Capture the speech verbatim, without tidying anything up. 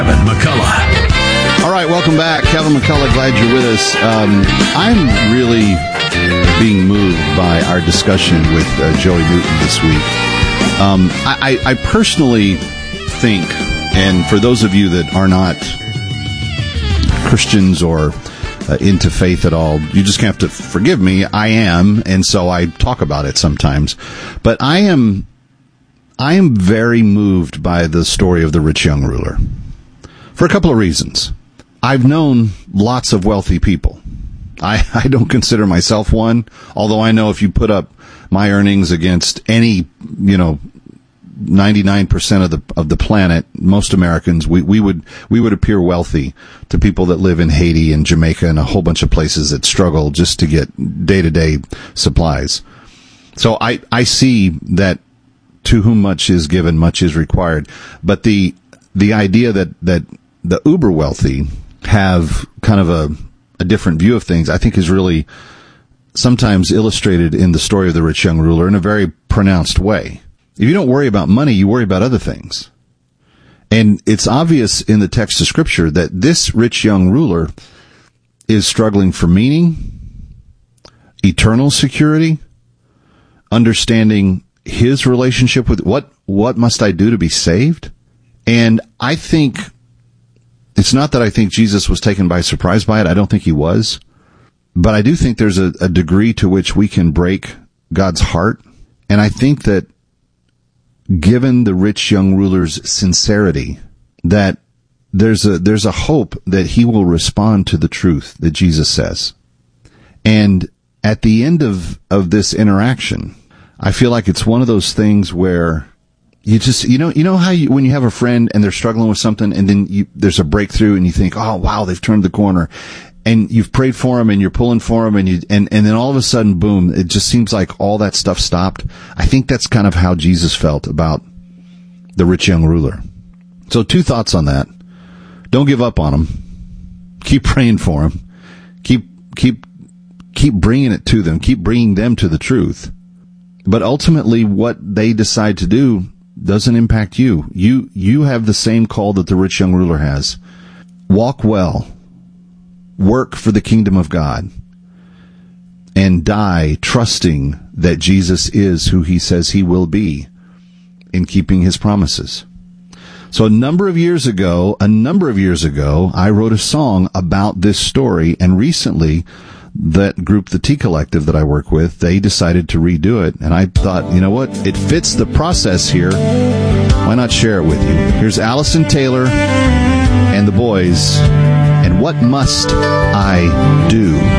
Kevin McCullough. All right, welcome back. Kevin McCullough, glad you're with us. Um, I'm really being moved by our discussion with uh, Joey Newton this week. Um, I, I, I personally think, and for those of you that are not Christians or uh, into faith at all, you just have to forgive me. I am, and so I talk about it sometimes. But I am, I am very moved by the story of the rich young ruler for a couple of reasons. I've known lots of wealthy people. I, I don't consider myself one, although I know if you put up my earnings against any, you know, ninety-nine percent of the of the planet, most Americans, we, we would we would appear wealthy to people that live in Haiti and Jamaica and a whole bunch of places that struggle just to get day-to-day supplies. So I, I see that to whom much is given, much is required. But the the idea that, that the uber wealthy have kind of a a different view of things, I think is really sometimes illustrated in the story of the rich young ruler in a very pronounced way. If you don't worry about money, you worry about other things. And it's obvious in the text of Scripture that this rich young ruler is struggling for meaning, eternal security, understanding his relationship with what, what must I do to be saved? And I think it's not that I think Jesus was taken by surprise by it. I don't think he was. But I do think there's a, a degree to which we can break God's heart. And I think that given the rich young ruler's sincerity, that there's a, there's a hope that he will respond to the truth that Jesus says. And at the end of, of this interaction, I feel like it's one of those things where you just, you know, you know how you, when you have a friend and they're struggling with something and then you, there's a breakthrough and you think, oh, wow, they've turned the corner, and you've prayed for them and you're pulling for them and you, and, and then all of a sudden, boom, it just seems like all that stuff stopped. I think that's kind of how Jesus felt about the rich young ruler. So two thoughts on that. Don't give up on them. Keep praying for them. Keep, keep, keep bringing it to them. Keep bringing them to the truth. But ultimately, what they decide to do doesn't impact you. You, you have the same call that the rich young ruler has. Walk well. Work for the kingdom of God. And die trusting that Jesus is who he says he will be in keeping his promises. So a number of years ago, a number of years ago, I wrote a song about this story, and recently that group, the T Collective that I work with, they decided to redo it. And I thought, you know what? It fits the process here. Why not share it with you? Here's Allison Taylor and the boys. And what must I do?